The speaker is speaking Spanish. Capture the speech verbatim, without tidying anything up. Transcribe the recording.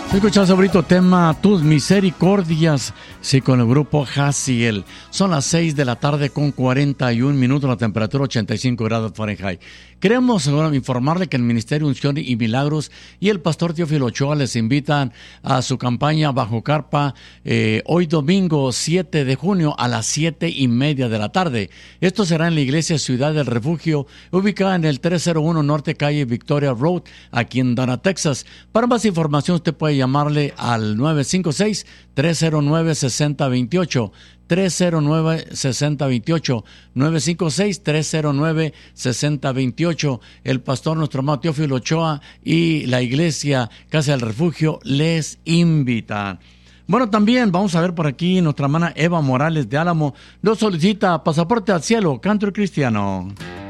Escuchamos ahorita tema Tus Misericordias, sí, con el grupo Jaziel. Son las seis de la tarde con cuarenta y un minutos, la temperatura ochenta y cinco grados Fahrenheit. Queremos ahora informarle que el Ministerio Unción y Milagros y el pastor Teófilo Ochoa les invitan a su campaña Bajo Carpa eh, hoy domingo siete de junio a las siete y media de la tarde. Esto será en la iglesia Ciudad del Refugio, ubicada en el trescientos uno Norte Calle Victoria Road, aquí en Dana, Texas. Para más información usted puede llamarle al nueve cinco seis, tres cero nueve, seis cero dos ocho. tres cero nueve, seis cero dos ocho, nueve cinco seis, tres cero nueve, seis cero dos ocho. El pastor, nuestro amado Teófilo Ochoa, y la iglesia Casa del Refugio les invitan. Bueno, también vamos a ver por aquí, nuestra hermana Eva Morales de Álamo nos solicita Pasaporte al Cielo, canto cristiano.